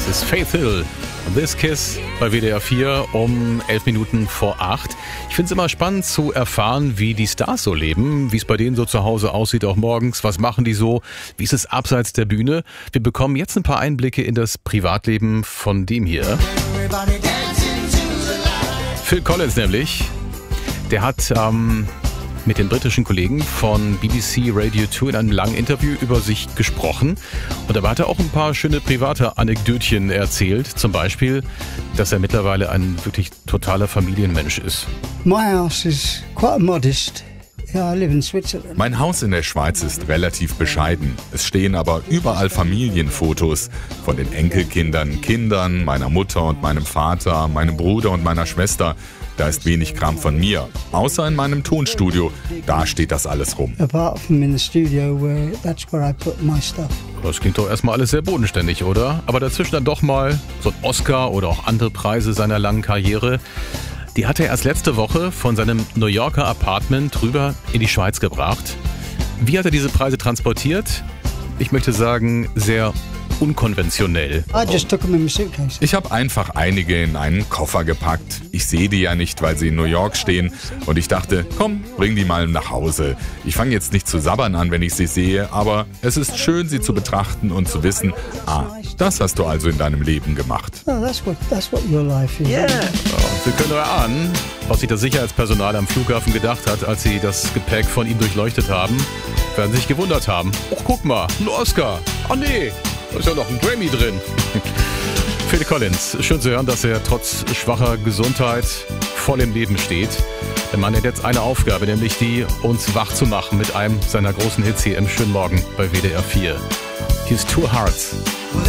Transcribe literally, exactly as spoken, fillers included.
ist Faith Hill. This Kiss bei W D R vier um elf Minuten vor acht. Ich finde es immer spannend zu erfahren, wie die Stars so leben, wie es bei denen so zu Hause aussieht, auch morgens. Was machen die so? Wie ist es abseits der Bühne? Wir bekommen jetzt ein paar Einblicke in das Privatleben von dem hier. Phil Collins nämlich. Der hat ähm, mit den britischen Kollegen von B B C Radio zwei in einem langen Interview über sich gesprochen. Und dabei hat er auch ein paar schöne private Anekdötchen erzählt. Zum Beispiel, dass er mittlerweile ein wirklich totaler Familienmensch ist. My house is quite modest. Yeah, I live in Switzerland. Mein Haus in der Schweiz ist relativ bescheiden. Es stehen aber überall Familienfotos von den Enkelkindern, Kindern, meiner Mutter und meinem Vater, meinem Bruder und meiner Schwester. Da ist wenig Kram von mir, außer in meinem Tonstudio. Da steht das alles rum. Apart from in the studio, where that's where I put my stuff. Das klingt doch erstmal alles sehr bodenständig, oder? Aber dazwischen dann doch mal so ein Oscar oder auch andere Preise seiner langen Karriere. Die hat er erst letzte Woche von seinem New Yorker Apartment rüber in die Schweiz gebracht. Wie hat er diese Preise transportiert? Ich möchte sagen, sehr unkonventionell. I just took them in my suitcase. Ich habe einfach einige in einen Koffer gepackt. Ich sehe die ja nicht, weil sie in New York stehen. Und ich dachte, komm, bring die mal nach Hause. Ich fange jetzt nicht zu sabbern an, wenn ich sie sehe, aber es ist schön, sie zu betrachten und zu wissen, ah, das hast du also in deinem Leben gemacht. Oh, that's what that's what your life is. Yeah. Ja, wir können nur erahnen, was sich das Sicherheitspersonal am Flughafen gedacht hat, als sie das Gepäck von ihm durchleuchtet haben. Werden sich gewundert haben. Oh, guck mal, ein Oscar. Oh nee, da ist ja noch ein Grammy drin. Phil Collins, schön zu hören, dass er trotz schwacher Gesundheit voll im Leben steht. Der Mann hat jetzt eine Aufgabe, nämlich die, uns wach zu machen mit einem seiner großen Hits hier im schönen Morgen bei W D R vier. Hier ist Two Hearts.